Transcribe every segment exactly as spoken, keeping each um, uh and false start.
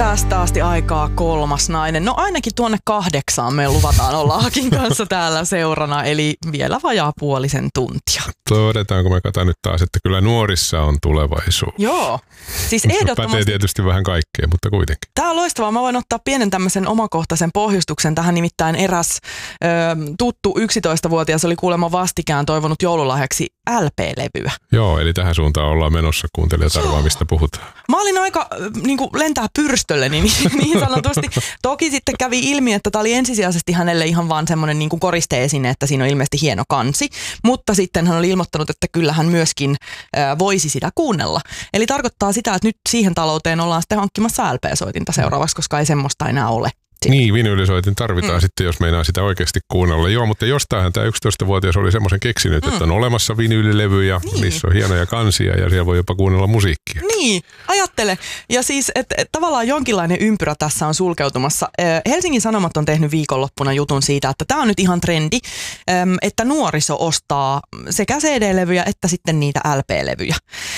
Tästä asti aikaa kolmas nainen. No ainakin tuonne kahdeksaan me luvataan olla Akin kanssa täällä seurana, eli vielä vajaa puolisen tuntia. Todetaanko me kata nyt taas, että kyllä nuorissa on tulevaisuus. Joo. Siis ehdottomasti. Pätee tietysti vähän kaikkea, mutta kuitenkin. Tämä on loistavaa. Mä voin ottaa pienen tämmöisen omakohtaisen pohjustuksen. Tähän nimittäin eräs ö, tuttu yksitoistavuotias oli kuulemma vastikään toivonut joululahjaksi L P-levyä. Joo, eli tähän suuntaan ollaan menossa, kuuntelijat arvaa, mistä puhutaan. Mä olin aika niin kuin lentää pyrstölle, niin, niin sanotusti. Toki sitten kävi ilmi, että tämä oli ensisijaisesti hänelle ihan vaan semmoinen niin kuin koriste-esine, että siinä on ilmeisesti hieno kansi. Mutta sitten hän oli ilmoittanut, että kyllä hän myöskin äh, voisi sitä kuunnella. Eli tarkoittaa sitä, että nyt siihen talouteen ollaan sitten hankkimassa L P-soitinta seuraavaksi, koska ei semmoista enää ole. Sitten. Niin, vinyylisoitin tarvitaan mm. sitten, jos meinaa sitä oikeasti kuunnella. Joo, mutta jostainhan tämä yksitoistavuotias oli semmoisen keksinyt, mm. että on olemassa vinyylilevyjä, niin. Niissä on hienoja kansia ja siellä voi jopa kuunnella musiikkia. Niin, ajattele. Ja siis, että et, tavallaan jonkinlainen ympyrä tässä on sulkeutumassa. Helsingin Sanomat on tehnyt viikonloppuna jutun siitä, että tämä on nyt ihan trendi, että nuoriso ostaa sekä C D-levyjä että sitten niitä L P-levyjä.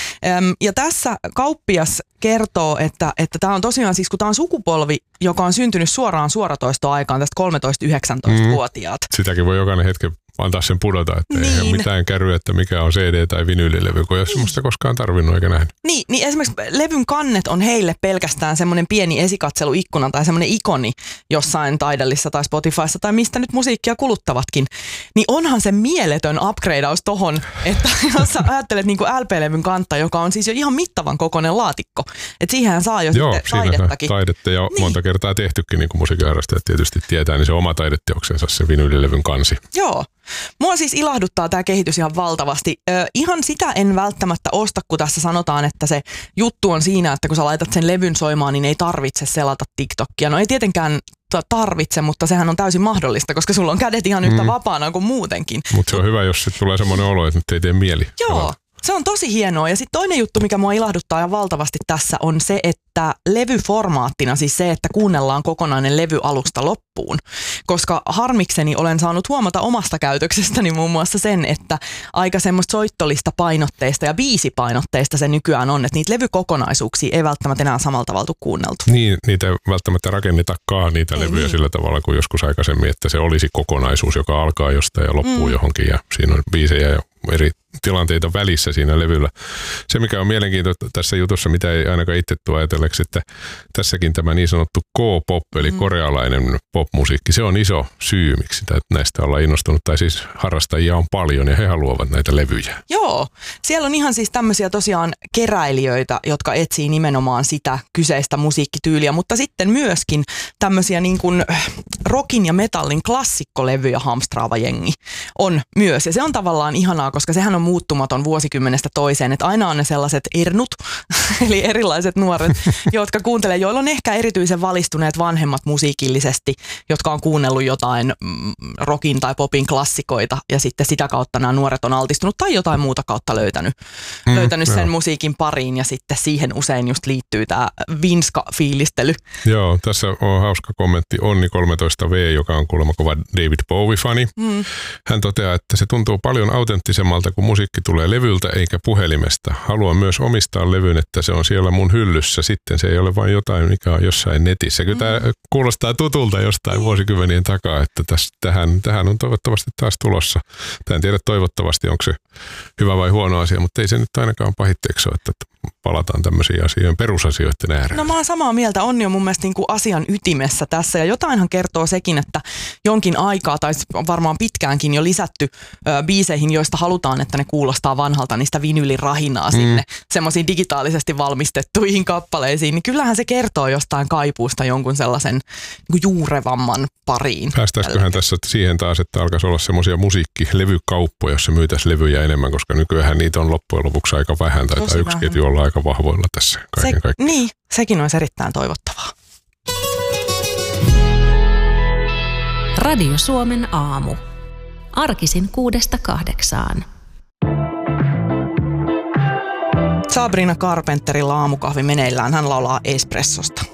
Ja tässä kauppias kertoo, että että tämä on tosiaan siis, kun tämä on sukupolvi, joka on syntynyt suoraan suoratoistoaikaan, tästä kolmetoista-yhdeksäntoista-vuotiaat. Mm. Sitäkin voi jokainen hetki antaa sen pudota, että niin. Ei ole mitään käryä, että mikä on C D- tai vinyylilevy, kun ei ole semmoista koskaan tarvinnut eikä nähnyt. Niin, niin esimerkiksi levyn kannet on heille pelkästään semmoinen pieni esikatseluikkuna tai semmoinen ikoni jossain Tidalissa tai Spotifyssa tai mistä nyt musiikkia kuluttavatkin. Niin onhan se mieletön upgradeaus tohon, että jos sä ajattelet niin kuin L P-levyn kantta, joka on siis jo ihan mittavan kokoinen laatikko. Että siihen saa jo Joo, sitten taidettakin. taidetta ja niin. Monta kertaa tehtykin, niin kuin musiikinharrastajat tietysti tietää, niin se oma taideteoksensa se vinyylilevyn kansi. Joo. Mua siis ilahduttaa tämä kehitys ihan valtavasti. Ö, ihan sitä en välttämättä osta, kun tässä sanotaan, että se juttu on siinä, että kun sä laitat sen levyn soimaan, niin ei tarvitse selata TikTokia. No ei tietenkään tarvitse, mutta sehän on täysin mahdollista, koska sulla on kädet ihan yhtä mm. vapaana kuin muutenkin. Mutta se on hyvä, jos sit tulee semmoinen olo, että nyt ei tee mieli. Joo. Se on tosi hienoa. Ja sitten toinen juttu, mikä mua ilahduttaa ja valtavasti tässä on se, että levyformaattina, siis se, että kuunnellaan kokonainen levy alusta loppuun. Koska harmikseni olen saanut huomata omasta käytöksestäni muun muassa sen, että aika semmoista soittolista painotteista ja biisipainotteista se nykyään on, että niitä levykokonaisuuksia ei välttämättä enää samalla tavalla tule kuunneltu. Niin, niitä ei välttämättä rakennetakaan niitä ei levyjä niin. Sillä tavalla kuin joskus aikaisemmin, että se olisi kokonaisuus, joka alkaa jostain ja loppuu mm. johonkin ja siinä on biisejä ja eri tilanteita välissä siinä levyllä. Se, mikä on mielenkiintoista tässä jutussa, mitä ei ainakaan itse tule ajatelleeksi, että tässäkin tämä niin sanottu K-pop, eli mm. korealainen popmusiikki, se on iso syy, miksi sitä, näistä ollaan innostunut, tai siis harrastajia on paljon ja he haluavat näitä levyjä. Joo, siellä on ihan siis tämmöisiä tosiaan keräilijöitä, jotka etsii nimenomaan sitä kyseistä musiikkityyliä, mutta sitten myöskin tämmöisiä niin kuin rockin ja metallin klassikkolevyjä hamstraava jengi on myös, ja se on tavallaan ihanaa, koska sehän on muuttumaton vuosikymmenestä toiseen, että aina on ne sellaiset ernut, eli erilaiset nuoret, jotka kuuntelee, joilla on ehkä erityisen valistuneet vanhemmat musiikillisesti, jotka on kuunnellut jotain rockin tai popin klassikoita, ja sitten sitä kautta nämä nuoret on altistunut tai jotain muuta kautta löytänyt, mm, löytänyt sen musiikin pariin, ja sitten siihen usein just liittyy tämä vinska-fiilistely. Joo, tässä on hauska kommentti Onni kolmetoista V, joka on kuulemma kova David Bowie-fani. Mm. Hän toteaa, että se tuntuu paljon autenttisemmalta, kun musiikki tulee levyltä eikä puhelimesta. Haluan myös omistaa levyn, että se on siellä mun hyllyssä. Sitten se ei ole vain jotain, mikä on jossain netissä. Kyllä tämä kuulostaa tutulta jostain vuosikymmenien takaa, että täs, tähän, tähän on toivottavasti taas tulossa. Tämä en tiedä toivottavasti, onko se hyvä vai huono asia, mutta ei se nyt ainakaan pahitteeksi ole, että palataan tämmöisiin asioihin, perusasioiden ääreen. No mä oon samaa mieltä. Onni on mun mielestä niin kuin asian ytimessä tässä. Ja jotainhan kertoo sekin, että jonkin aikaa tai varmaan pitkäänkin jo lisätty ö, biiseihin, joista halutaan, että ne kuulostaa vanhalta, niistä vinylirahinaa mm. sinne semmoisiin digitaalisesti valmistettuihin kappaleisiin. Niin kyllähän se kertoo jostain kaipuusta jonkun sellaisen niin kuin juurevamman pariin. Päästäisiköhän tässä siihen taas, että alkaisi olla semmoisia musiikkilevykauppoja, jossa myytäisiin levyjä enemmän, koska nykyään niitä on loppujen lopuksi aika vähän. Tai yksi vähän. Ketju olla aika vahvoilla tässä kaiken se, kaikkiaan. Niin, sekin olisi erittäin toivottavaa. Radio Suomen aamu. Arkisin kuudesta kahdeksaan. Sabrina Carpenterilla aamukahvi meneillään. Hän laulaa Espressosta.